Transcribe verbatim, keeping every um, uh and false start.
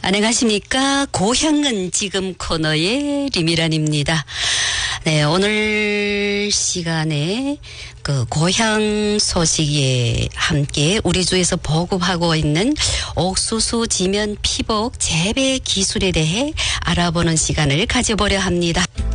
안녕하십니까. 고향은 지금 코너의 리미란입니다. 네, 오늘 시간에 그 고향 소식에 함께 우리 주에서 보급하고 있는 옥수수 지면 피복 재배 기술에 대해 알아보는 시간을 가져보려 합니다.